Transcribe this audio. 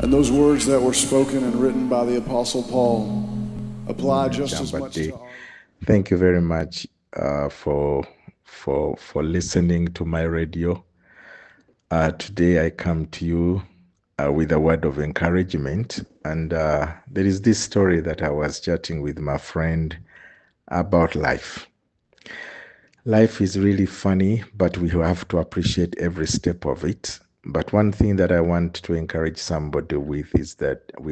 And those words that were spoken and written by the Apostle Paul apply just as much to our... Thank you very much for listening to my radio. Today I come to you with a word of encouragement, and there is this story that I was chatting with my friend about life. Life is really funny, but we have to appreciate every step of it. But one thing that I want to encourage somebody with is that we